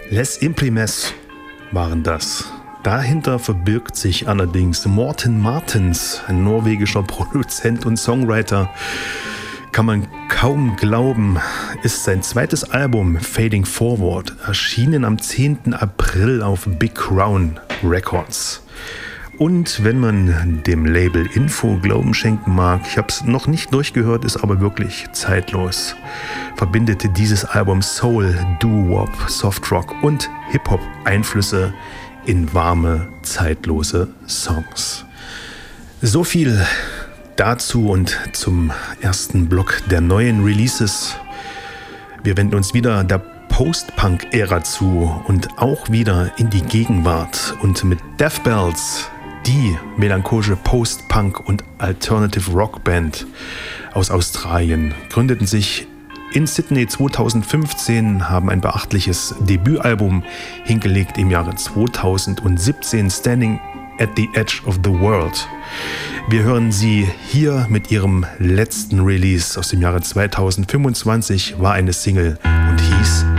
Les Imprimes waren das. Dahinter verbirgt sich allerdings Morten Martens, ein norwegischer Produzent und Songwriter. Kann man kaum glauben, ist sein zweites Album Fading Forward, erschienen am 10. April auf Big Crown Records. Und wenn man dem Label Info Glauben schenken mag, ich habe es noch nicht durchgehört, ist aber wirklich zeitlos, verbindet dieses Album Soul, Doo-Wop, Softrock und Hip-Hop-Einflüsse in warme, zeitlose Songs. So viel dazu und zum ersten Block der neuen Releases. Wir wenden uns wieder der Post-Punk-Ära zu und auch wieder in die Gegenwart. Und mit Death Bells, die melancholische Post-Punk- und Alternative Rock-Band aus Australien, gründeten sich in Sydney 2015, haben ein beachtliches Debütalbum hingelegt im Jahre 2017, Standing at the Edge of the World. Wir hören sie hier mit ihrem letzten Release aus dem Jahre 2025, war eine Single und hieß